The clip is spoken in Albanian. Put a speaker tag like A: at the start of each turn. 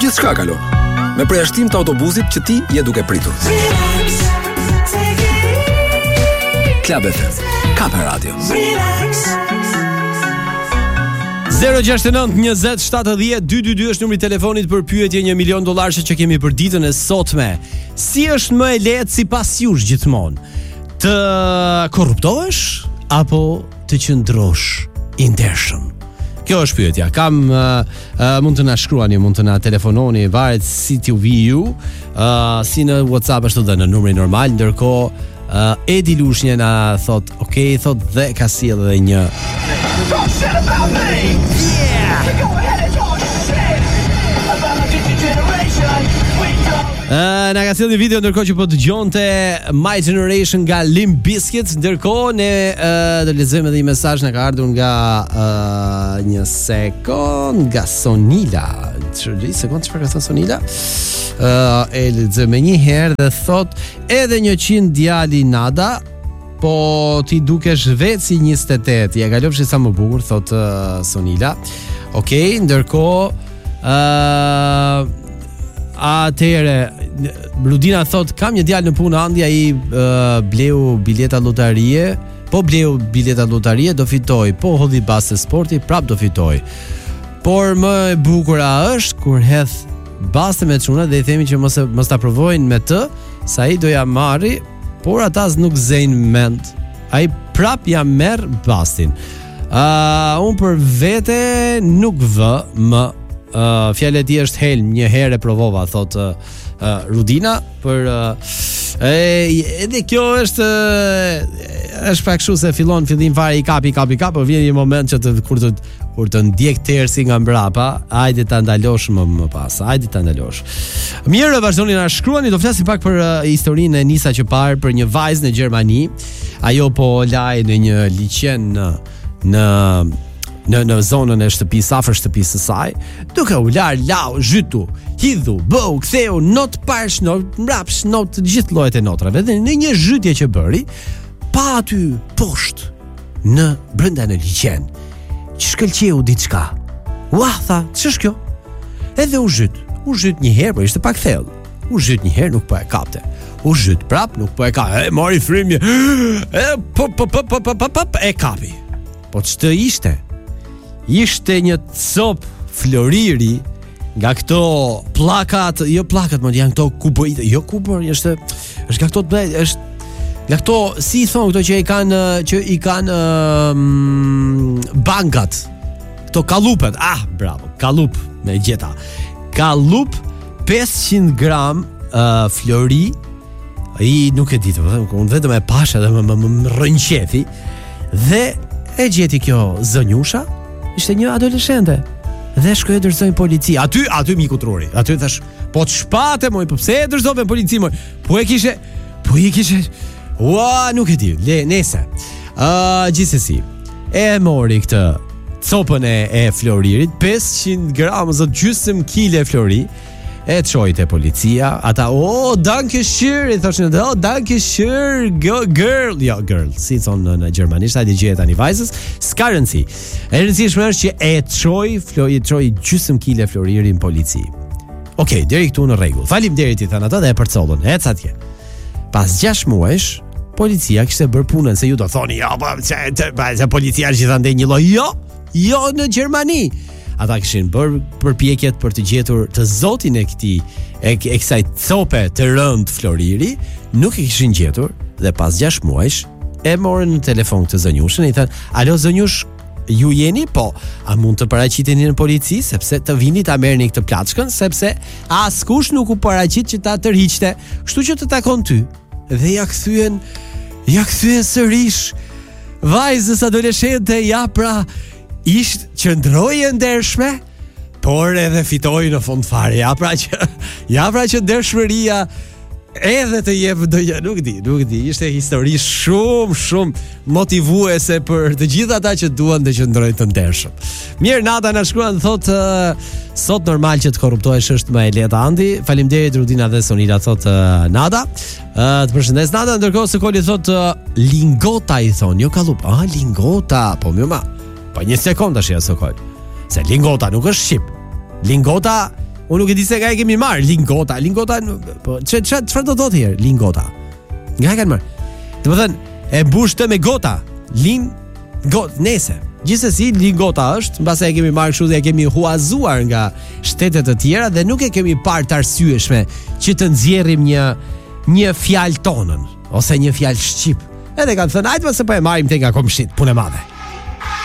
A: Gjithçka kalon. Me përjashtim të autobusit që ti je duke pritur. Club FM, Kape Radio.
B: 069-20-70-222 është numri telefonit për pyetje $1 milion që kemi për ditën e sotme. Si është më e lehtë sipas jush gjithmonë? Të korruptohesh apo të qëndrosh i ndershëm? Kjo është pyetja. Kam mund të na shkruani, mund të na telefononi, varet si t'ju vi ju, si në WhatsApp ashtu dhe në numrin normal, ndërkohë Edi Lushnje na thot, okay, thot dhe ka sjell edhe një na ka sjell një video ndërkohë që po dëgjonte My Generation nga Limp Bizkit. Ndërkohë ne do lexojmë edhe një mesazh na ka ardhur nga një sekond nga Sonila. Çfarë ka thënë Sonila? E lexojmë një herë dhe thot edhe 100 djali nada, po ti dukesh vetë si 28. Ja kalofshi sa më bukur, thot Sonila. Okej, ndërkohë atëre Bludina thot kam një djalë në punë Andi, ai bleu bileta lotarie. Po bleu bileta lotarie do fitoj, po hodhi basë sporti prap do fitoj. Por më e bukura është kur hedh baste me çuna dhe I themi që mos ta provojnë me të, sa ai do ja marri, por ata nuk zejnë mend. Ai prap ja merr bastin. Unë për vete nuk vë më. Fjala e tij është helm, një herë e provova, thot Rudina, për edhe kjo është pak kështu se fillim fare I kapi, por vjen një moment që kur të ndjek tersi nga mbrapa, hajde ta ndalosh më pas, hajde ta ndalosh. Mirë, vazhdoni na shkruani, do flasim pak për historinë e Nisa që parë për një vajzë në Gjermani. Ajo po laj në një liçen në zonën e shtëpisë, afër shtëpisë së saj, duke u lau, zhytu, hidhu, bëu, ktheu, not parsh, not mbrapsh, not gjithë llojet e notrave. Dhe në një zhytje që bëri, pa aty poshtë në brenda në liçen, shkëlqeu diçka. Ua, tha, ç'është kjo? Edhe u zhyt një herë, por ishte pak thellë. U zhyt një herë, nuk po e kapte. U zhyt prap, nuk po e ka. Mori frymje. E kapi. Po ç'të ishte? Ishte një cop floriri nga këto plakat, jo plakat, më janë këto kuboj, jo kubor, është nga këto është nga këto si I thon këto që I kanë bankat. Këto kallupet. Bravo, kallup me gjeta. Kallup 500 gram flori. I nuk e di, unë vetëm e pasha dhe më rënqefi. Dhe e gjeti kjo zënjusha. Ishte një adoleshente. Dhe shkoi e dërzoi polici. Aty miku truri. Aty thash, po të shpate moj, po pse e dërzove polici moj? Po i kishe. Ua, nuk e di. Nese. Gjithsesi. E mori këtë copën e floririt, 500 gram, zot gjysmë kile flori. E çoi te policia, ata dankeschön, I thoshin, dankeschön, girl, girl, si thon në gjermanisht, ai dëgjoi tani vajzës, s'ka rëndsi. E rëndësishme është që e çoi gjysmë kile floririn polici. Okej, deri këtu në rregull. Faleminderit I than ata dhe e përcollën. Ec atje. Pas 6 muajsh, policia kishte bërë punën, se ju do thoni, se policia është gjithandej një lloj. Jo në Gjermani. Ata kishin bërë përpjekjet për të gjetur të zotin e kësaj cope të rënd floriri, nuk e kishin gjetur dhe pas 6 muajsh e morën në telefon këtë zënjushën e I thënë, alo zënjush, ju jeni? Po, a mund të paraqiteni në polici sepse të vini ta merrni këtë plaçkën, sepse askush nuk u paraqit që ta tërhiqte, kështu që të takon ty. Dhe ja kthyen sërish vajzës adoleshente, pra ishtë qëndroj e ndershme, por edhe fitoj në fund fare. Ja pra që ndershmëria edhe të jep ndonjë, nuk di, ishte histori shumë motivuese për të gjithë ata që duan të qëndrojnë të ndershëm. Mirë, Nada na shkruan, thotë sot normal që të korruptohesh është më e lehtë Andi. Faleminderit Rudina dhe Sonila, thotë Nada. Të përshëndes Nada, ndërkohë Sokoli thotë lingota I thon, jo kallup. Lingota, po mirë ma. Pa një sekond tash ja Sokol. Se lingota nuk është shqip. Lingota Unë nuk e di se nga e kemi marrë lingota, po çfarë do thotë hier lingota? Nga e kanë marrë? Domethënë, e mbush të me gota, nese. Gjithsesi lingota është, mbase e kemi marrë kështu dhe e kemi huazuar nga shtete të tjera dhe nuk e kemi parë të arsyeshme që të nxjerrim një fjalë tonën ose një fjalë shqip. Edhe kanë thënë, hajde se po e marrim te nga komshit, punë e madhe.